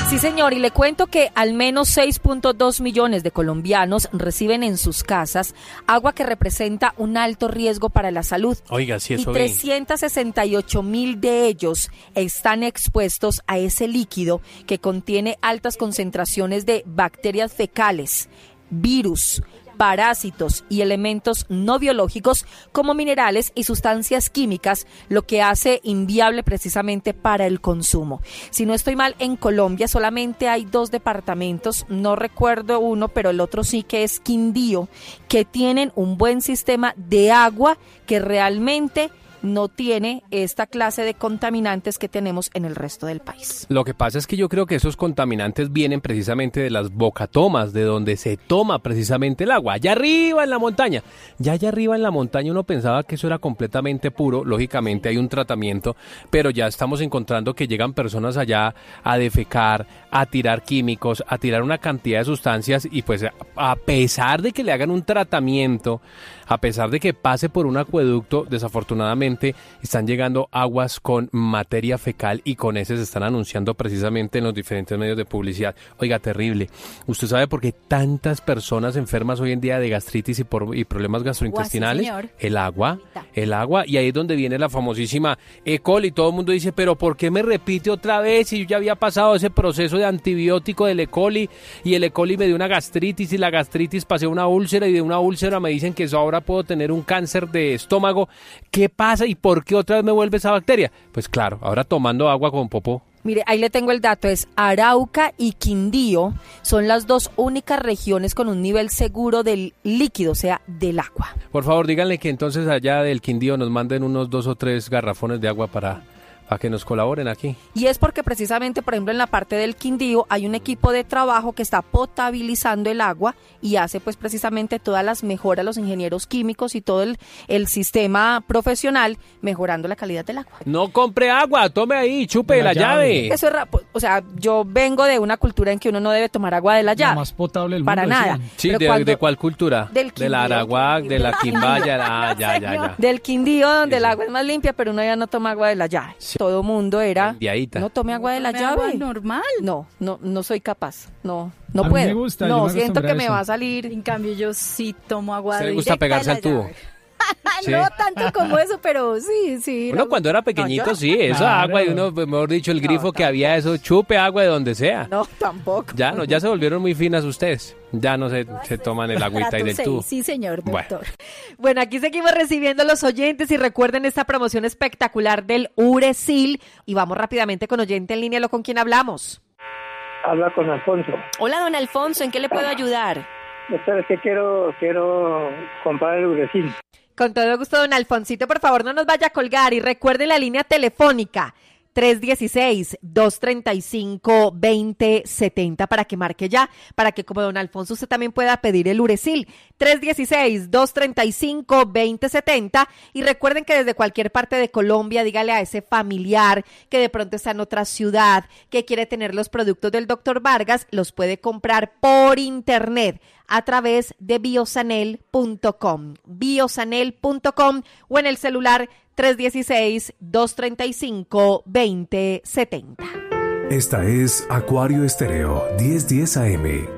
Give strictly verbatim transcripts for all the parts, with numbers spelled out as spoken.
Sí, señor, y le cuento que al menos seis punto dos millones de colombianos reciben en sus casas agua que representa un alto riesgo para la salud. Oiga, sí, eso y trescientos sesenta y ocho mil de ellos están expuestos a ese líquido que contiene altas concentraciones de bacterias fecales, virus, parásitos y elementos no biológicos como minerales y sustancias químicas, lo que hace inviable precisamente para el consumo. Si no estoy mal, en Colombia solamente hay dos departamentos, no recuerdo uno, pero el otro sí, que es Quindío, que tienen un buen sistema de agua que realmente no tiene esta clase de contaminantes que tenemos en el resto del país. Lo que pasa es que yo creo que esos contaminantes vienen precisamente de las bocatomas, de donde se toma precisamente el agua, allá arriba en la montaña. Ya allá arriba en la montaña uno pensaba que eso era completamente puro, lógicamente hay un tratamiento, pero ya estamos encontrando que llegan personas allá a defecar, a tirar químicos, a tirar una cantidad de sustancias y pues a pesar de que le hagan un tratamiento, a pesar de que pase por un acueducto, desafortunadamente están llegando aguas con materia fecal y con ese se están anunciando precisamente en los diferentes medios de publicidad. Oiga, terrible. ¿Usted sabe por qué tantas personas enfermas hoy en día de gastritis y, por, y problemas gastrointestinales? Guau, sí, el agua, el agua. Y ahí es donde viene la famosísima E. coli. Todo el mundo dice, pero ¿por qué me repite otra vez? Si yo ya había pasado ese proceso de antibiótico del E. coli y el E. coli me dio una gastritis y la gastritis pasé a una úlcera y de una úlcera me dicen que eso ahora puedo tener un cáncer de estómago. ¿Qué pasa y por qué otra vez me vuelve esa bacteria? Pues claro, ahora tomando agua con popó. Mire, ahí le tengo el dato, es Arauca y Quindío son las dos únicas regiones con un nivel seguro del líquido, o sea, del agua. Por favor, díganle que entonces allá del Quindío nos manden unos dos o tres garrafones de agua para... a que nos colaboren aquí. Y es porque precisamente, por ejemplo, en la parte del Quindío hay un equipo de trabajo que está potabilizando el agua y hace pues precisamente todas las mejoras, los ingenieros químicos y todo el, el sistema profesional mejorando la calidad del agua. No compre agua, tome ahí, chupe la, la llave. llave. Eso es, o sea, yo vengo de una cultura en que uno no debe tomar agua de la llave. La más potable del Para mundo. nada. Decían. Sí, de, cuando, ¿de cuál cultura? Del de la Araguac, de la Quimbaya, ah, ya, ya, ya. Del Quindío, donde sí, el sí. agua es más limpia, pero uno ya no toma agua de la llave. Sí. Todo mundo era, Enviadita. no tome agua de la ¿Tome llave. agua normal? No, no, no soy capaz, no, no A mí puedo. me gusta, no, yo me siento que acostumbré a me eso. va a salir. En cambio, yo sí tomo agua ¿Se le directa gusta pegarse de la al tubo? llave. Sí. No tanto como eso, pero sí, sí. Uno la- cuando era pequeñito, No, yo- sí, esa Claro. agua, y uno, mejor dicho, el No, grifo que tampoco. había, eso, chupe agua de donde sea. No, tampoco. Ya no, ya se volvieron muy finas ustedes. Ya no se, se toman el agüita ahí Trato del seis, tubo. Sí, señor, Bueno. doctor. Bueno, aquí seguimos recibiendo los oyentes y recuerden esta promoción espectacular del Uresil y vamos rápidamente con oyente en línea, lo con quien hablamos. Habla con Alfonso. Hola, don Alfonso, ¿en qué le puedo ayudar? Doctor, es que quiero, quiero comprar el Uresil. Con todo gusto, don Alfonsito, por favor, no nos vaya a colgar y recuerde la línea telefónica tres uno seis, dos tres cinco, dos cero siete cero para que marque ya, para que como don Alfonso usted también pueda pedir el Uresil. tres uno seis, dos tres cinco, dos cero siete cero y recuerden que desde cualquier parte de Colombia, dígale a ese familiar que de pronto está en otra ciudad, que quiere tener los productos del doctor Vargas, los puede comprar por internet a través de biosanel punto com, biosanel punto com o en el celular tres uno seis, dos tres cinco, dos cero siete cero. Esta es Acuario Estéreo diez diez A M.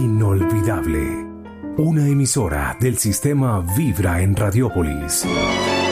Inolvidable. Una emisora del sistema Vibra en Radiópolis.